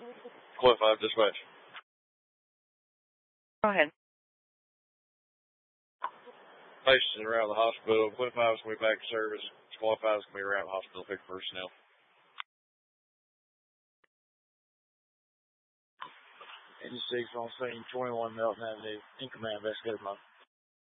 Cliff 5 dispatch. Go ahead. Patients around the hospital. Cliff 5 is going to be back to service. Squad 5 is going to be around the hospital picking personnel. 86 on scene, 21 Melton Avenue. In command, investigative mode.